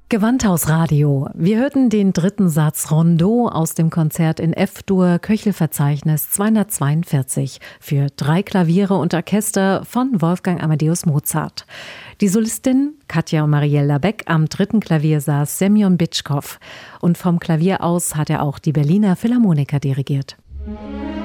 Gewandhausradio. Wir hörten den dritten Satz Rondeau aus dem Konzert in F-Dur, Köchelverzeichnis 242 für 3 Klaviere und Orchester von Wolfgang Amadeus Mozart. Die Solistin Katja Marielle Labec, am dritten Klavier saß Semjon Bitschkow und vom Klavier aus hat er auch die Berliner Philharmoniker dirigiert.